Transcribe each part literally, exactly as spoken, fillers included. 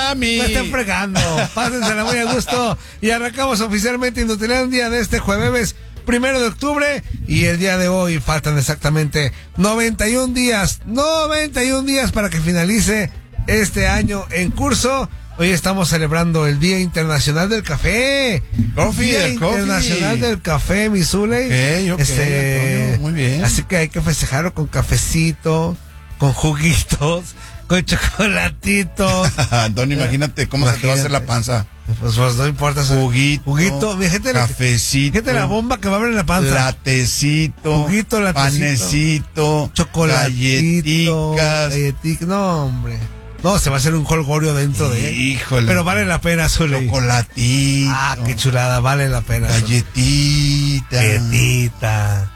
Miami. No estén fregando. Pásensela muy a gusto. Y arrancamos oficialmente Inutilandia de este jueves primero de octubre. Y el día de hoy faltan exactamente noventa y un días. noventa y un días para que finalice este año en curso. Hoy estamos celebrando el Día Internacional del Café. Coffee, Día el Internacional coffee. del Café, mi Zuley. Okay, okay, este, Antonio, muy bien. Así que hay que festejarlo con cafecito, con juguitos, con chocolatitos. Antonio, Eh, imagínate cómo imagínate. se te va a hacer la panza. Pues, pues no importa. Juguito, Juguito. Mi gente, cafecito. Fíjate la bomba que va a haber en la panza. Latecito. Juguito, latecito. Panecito. Chocolatito. Galletitas. Galletitas. No, hombre. No, se va a hacer un jolgorio dentro de él. Híjole. Pero vale la pena, Zuley. Chocolatito. Ah, qué chulada, vale la pena. Galletita. Galletita.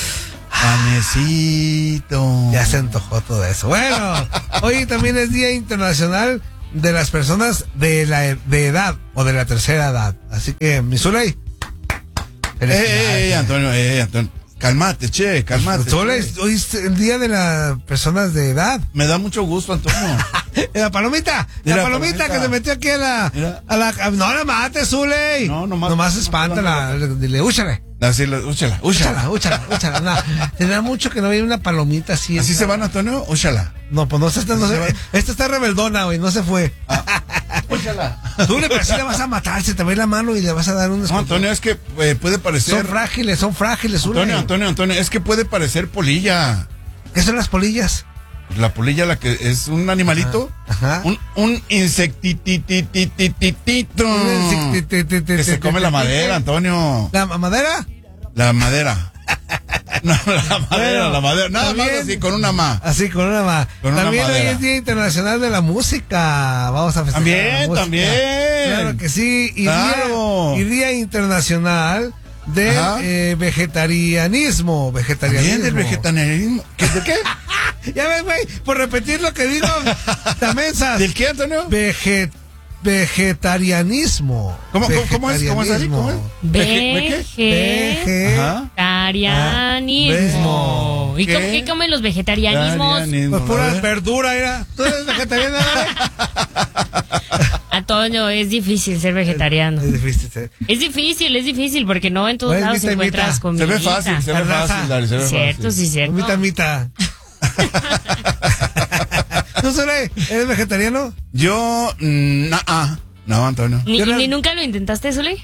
Panecito. Ya se antojó todo eso. Bueno, hoy también es Día Internacional de las personas de la de edad o de la tercera edad. Así que, mi Zuley. Eh, eh, eh, Antonio, eh, Antonio. Calmate, che, calmate. Zuley, che. hoy es el Día de las personas de edad. Me da mucho gusto, Antonio. La palomita, la Mira, palomita, palomita. que se metió aquí a la, Mira. a la, a- no la mates, Zuley. No, nomás- Nomás nomás espántala, dile, úchale, Así, la- úchala, úchala. úchala, úchala, úchala, no, tendrá mucho que no viene una palomita así. ¿Así se van, Antonio? Úchala. No, pues no se está, no Así se, se van. esta está rebeldona, güey, no se fue. Úchala. Zuley, pero así le vas a matar, se te va a ir la mano y le vas a dar un No, escopetazo. Antonio, es que eh, puede parecer. Son frágiles, son frágiles, Zuley. Antonio, Antonio, Antonio, es que puede parecer polilla. ¿Qué son las polillas? La polilla, la que es un animalito. Ajá. Un, un insectitititititito. Que se come la madera, Antonio. ¿La madera? La madera. No, la madera, Bueno, la madera. Nada más también- así, con una ma. Así, con una más. Con una También hoy madera. es Día Internacional de la Música. Vamos a festejar. También, la música. también. Claro que sí. Y, Claro. día, y Día Internacional del Ajá. eh, Vegetarianismo. Vegetarianismo. También del vegetarianismo. ¿Qué, ¿De qué? Ya ves, güey, por repetir lo que digo, tamensas. ¿Del qué, Antonio? Veget vegetarianismo. ¿Cómo, cómo, cómo es? ¿Cómo es, Ari? ¿Cómo es? Veje- Vegetarianismo. ¿Y ¿Qué? cómo, qué comen los vegetarianismos? Vegetarianismo. Pues pura A ver. verdura, era. ¿Tú eres vegetariana, Ari? Antonio, es difícil ser vegetariano. Es difícil ser. Es difícil, es difícil, porque no en todos Pues, lados mitad y encuentras mitad. Se comida. ve fácil, se ve Raza. fácil, Dari, se ve Cierto, fácil. sí, cierto. Mita, mita. ¿Tú, Zuley, eres vegetariano? Yo, mm, nah, no, Antonio. ¿Ni, Yo no- ni nunca lo intentaste, Zuley?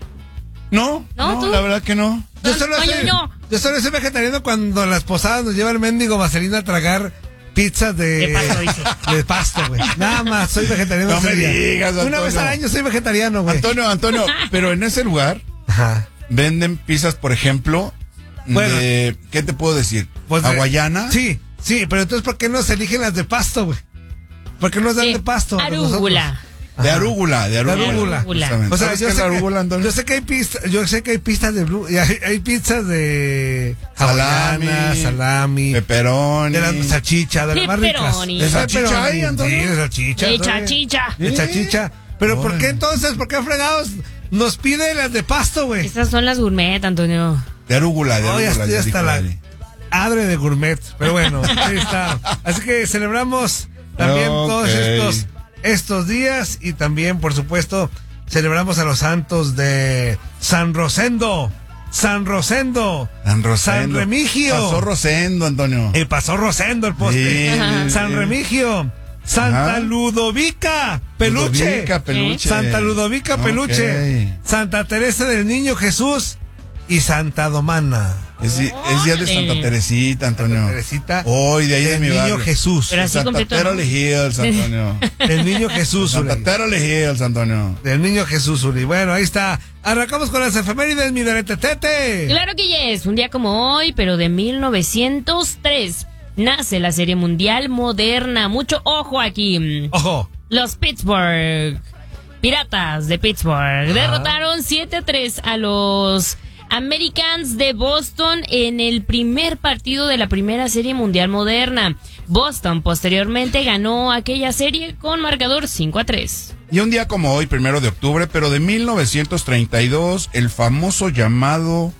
No, ¿No, no, tú? la verdad que no. Yo solo, No, yo soy, no. yo solo soy vegetariano cuando las posadas nos lleva el mendigo vaselina a tragar pizzas de, De pasto, dice. de pasto, güey. Nada más, soy vegetariano. No ese me día. digas, Una Antonio. vez al año soy vegetariano, güey. Antonio, Antonio, pero en ese lugar Ajá. venden pizzas, por ejemplo, Bueno. de, ¿qué te puedo decir? Pues de- ¿Hawaiana? Sí, sí, pero entonces, ¿por qué no se eligen las de pasto, güey? ¿Por qué no dan Sí. de pasto? a Arúgula. nosotros? De Ajá. arúgula, de arúgula. arúgula. Justamente. O sea, ¿Sabes yo qué es sé, la arúgula, que, Antonio? yo sé que hay pistas, yo sé que hay pistas de blue, y hay, hay pizzas de Salami, hawaiana, salami, Pepperoni. de la salchicha, de las más ricas. Pepperoni. ¿De salchicha Pepperoni, hay, Antonio? Sí, de salchicha. De ¿sabes? chachicha. De chachicha. Pero ¿por Órale. qué entonces, por qué fregados nos pide las de pasto, güey? Estas son las gourmet, Antonio. De arúgula, de No, ya, arúgula. ya ya está dijo la Dari. adre de gourmet. Pero bueno, ahí está. Así que celebramos también Ok. todos estos, estos días y también, por supuesto, celebramos a los santos de San Rosendo, San Rosendo, San Rosendo. San Remigio. Pasó Rosendo, Antonio. Eh, pasó Rosendo el poste. Sí, sí, San sí. Remigio, Santa Ajá. Ludovica, Peluche. Ludovica, Peluche. Santa Ludovica Ok. Peluche, Santa Teresa del Niño Jesús y Santa Domana. Es, di- es día de Santa Órale. Teresita, Antonio. Teresita Hoy, de ahí de del mi Niño barrio. Jesús. Pero así Santa completo, ¿no? Teroli Hills, Antonio. El Niño Jesús, Santa Uri. Teroli Hills, Antonio. Del Niño Jesús, Uri. Bueno, ahí está. Arrancamos con las efemérides, mi deretetete. Claro que yes, un día como hoy, pero de mil novecientos tres, nace la Serie Mundial Moderna. Mucho ojo aquí. Ojo. Los Pittsburgh Piratas de Pittsburgh derrotaron siete a tres a los Americans de Boston en el primer partido de la primera Serie Mundial Moderna. Boston posteriormente ganó aquella serie con marcador cinco a tres. Y un día como hoy, primero de octubre, pero de mil novecientos treinta y dos, el famoso llamado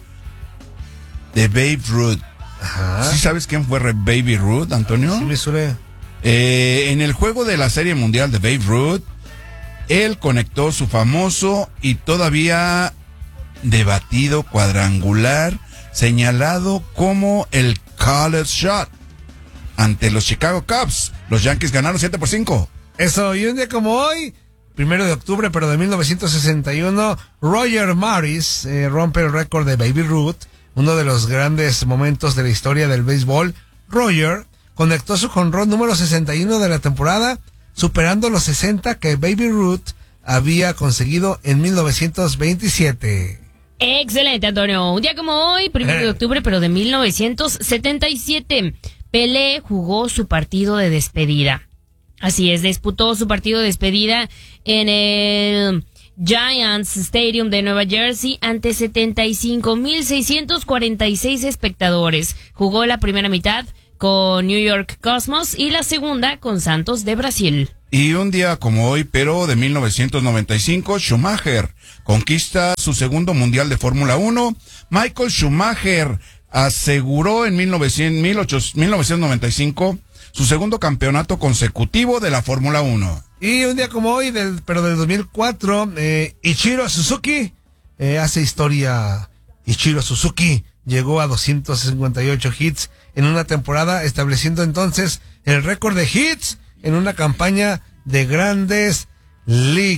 de Babe Ruth. Ajá. ¿Sí sabes quién fue Baby Ruth, Antonio? Sí, me suele. Eh, en el juego de la Serie Mundial de Babe Ruth, él conectó su famoso y todavía debatido cuadrangular señalado como el college shot ante los Chicago Cubs. Los Yankees ganaron siete por cinco. Eso, y un día como hoy, primero de octubre, pero de mil novecientos sesenta y uno, Roger Maris eh, rompe el récord de Baby Ruth, uno de los grandes momentos de la historia del béisbol. Roger conectó su jonrón número sesenta y uno de la temporada, superando los sesenta que Baby Ruth había conseguido en mil novecientos veintisiete. Excelente, Antonio. Un día como hoy, primero de octubre, pero de mil novecientos setenta y siete, Pelé jugó su partido de despedida. Así es, disputó su partido de despedida en el Giants Stadium de Nueva Jersey ante setenta y cinco mil seiscientos cuarenta y seis espectadores. Jugó la primera mitad con New York Cosmos y la segunda con Santos de Brasil. Y un día como hoy, pero de mil novecientos noventa y cinco, Schumacher conquista su segundo mundial de Fórmula uno. Michael Schumacher aseguró en mil novecientos noventa y cinco su segundo campeonato consecutivo de la Fórmula uno. Y un día como hoy, del, pero del dos mil cuatro, eh, Ichiro Suzuki eh, hace historia. Ichiro Suzuki llegó a doscientos cincuenta y ocho hits en una temporada, estableciendo entonces el récord de hits en una campaña de Grandes Ligas.